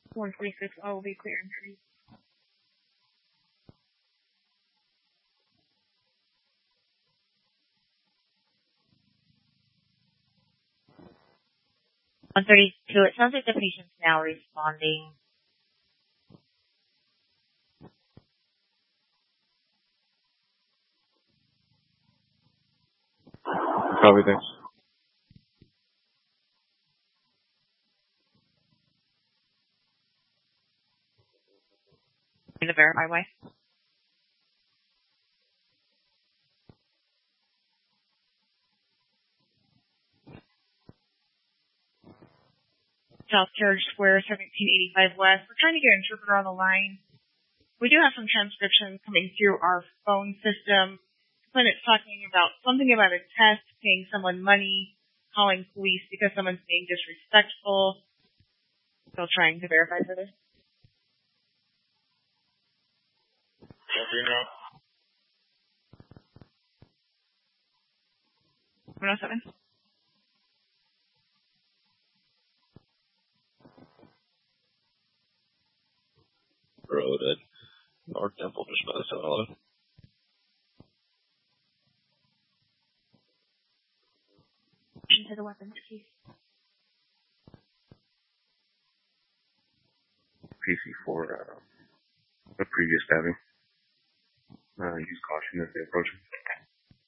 146, I will be clear and free. $132, it sounds like the patient's now responding. Copy, thanks. To verify why. South Carriage Square, 1785 West. We're trying to get an interpreter on the line. We do have some transcription coming through our phone system. The clinic's talking about something about a test, paying someone money, calling police because someone's being disrespectful. Still trying to verify for this. 107. Road at North Temple, just by the 7-Eleven. To the weapons case. PC for the previous stabbing. Use caution as they approach him.